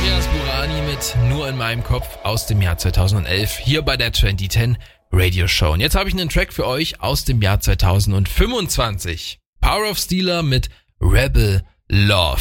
Andreas Burani mit Nur in meinem Kopf aus dem Jahr 2011 hier bei der 2010 Radio Show. Und jetzt habe ich einen Track für euch aus dem Jahr 2025. Power of Stealer mit Rebel Love.